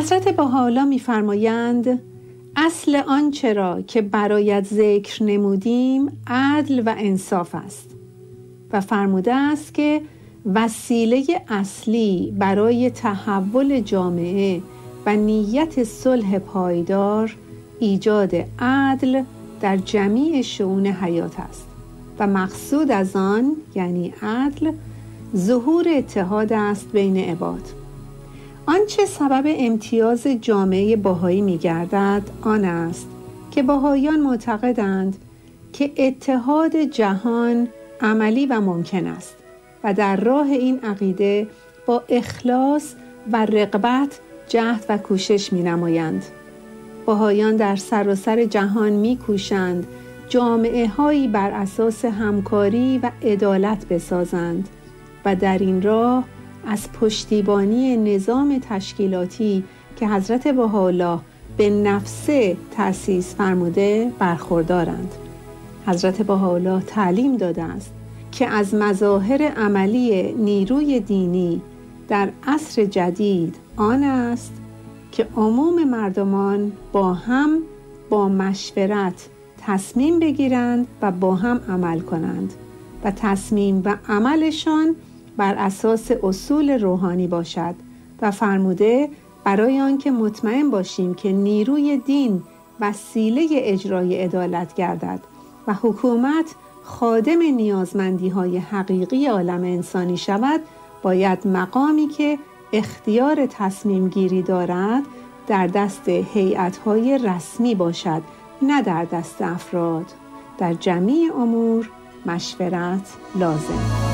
حضرت بهاءالله می‌فرمایند اصل آنچه را که برایت ذکر نمودیم عدل و انصاف است و فرموده است که وسیله اصلی برای تحول جامعه و نیت صلح پایدار ایجاد عدل در جمیع شئون حیات است و مقصود از آن یعنی عدل ظهور اتحاد است بین عباد. آنچه سبب امتیاز جامعه بهایی می‌گردد آن است که بهاییان معتقدند که اتحاد جهان عملی و ممکن است و در راه این عقیده با اخلاص و رغبت جهد و کوشش می‌نمایند. بهاییان در سراسر جهان می‌کوشند جامعه‌هایی بر اساس همکاری و عدالت بسازند و در این راه از پشتیبانی نظام تشکیلاتی که حضرت بهاءالله به نفسه تأسیس فرموده برخوردارند. حضرت بهاءالله تعلیم داده است که از مظاهر عملی نیروی دینی در عصر جدید آن است که عموم مردمان با مشورت تصمیم بگیرند و با هم عمل کنند و تصمیم و عملشان بر اساس اصول روحانی باشد و فرموده برای آنکه مطمئن باشیم که نیروی دین وسیله اجرای عدالت گردد و حکومت خادم نیازمندی‌های حقیقی عالم انسانی شود، باید مقامی که اختیار تصمیم گیری دارد در دست هیئت‌های رسمی باشد، نه در دست افراد. در جمیع امور مشورت لازم.